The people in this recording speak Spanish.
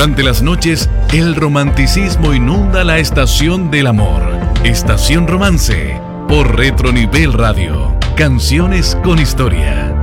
Durante las noches, el romanticismo inunda la estación del amor. Estación Romance, por Retronivel Radio. Canciones con historia.